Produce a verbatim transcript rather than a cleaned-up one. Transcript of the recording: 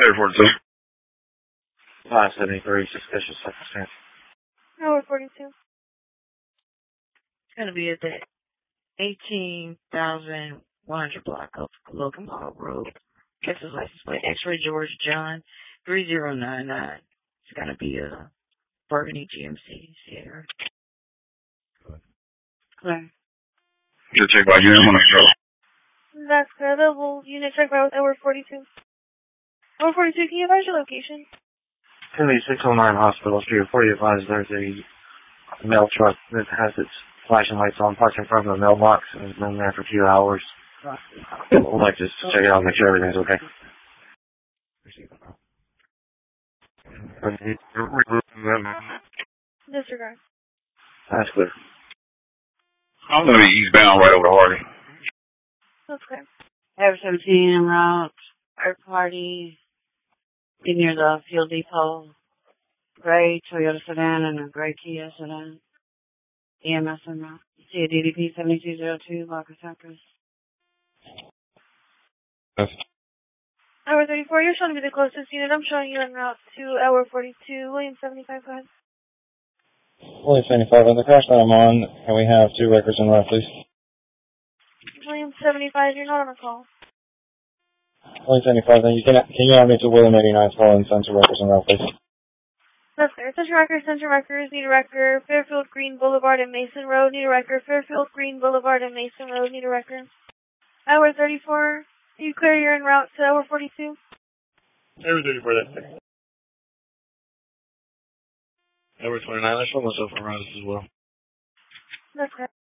Air forty-two. five seventy-three, suspicious circumstance. Hour forty-two. It's going to be at the eighteen thousand one hundred block of Logan Hall Road. Texas license plate X-ray George John three zero nine nine. It's going to be a Burgundy G M C Sierra. Clear. Get checked by unit one control. That's clear. Available unit check by with hour forty-two. Hour forty-two, can you advise your location? two eight six oh nine Hospital Street. Before you advise, there's a mail truck that has its flashing lights on, parked in front of the mailbox, and has been there for a few hours. We'd like to just check it out and make sure everything's okay. Disregard. That's clear. I'm going to be eastbound right over to Hardy. That's clear. Air seventeen en route. Third party. Be near the fuel depot. Gray Toyota sedan and a gray Kia sedan. E M S en route. See a D D P seventy-two oh two, Locus Cypress. Hour thirty-four, you're showing to be the closest unit. I'm showing you en route to hour forty-two. William seventy-five, go ahead. William seventy-five, on the crash that I'm on, can we have two records in route, please? William seventy-five, you're not on a call. William seventy-five, then you can, can you have me to William eighty-nine, call and send two records in route, please? That's clear. Central Records, Central Records, need a record. Fairfield Green Boulevard and Mason Road, need a record. Fairfield Green Boulevard and Mason Road, need a record. Hour thirty-four, are you clear? You're en route to hour forty-two? Hour thirty-four, that's clear. Hour twenty-nine, I show myself around as well. That's clear.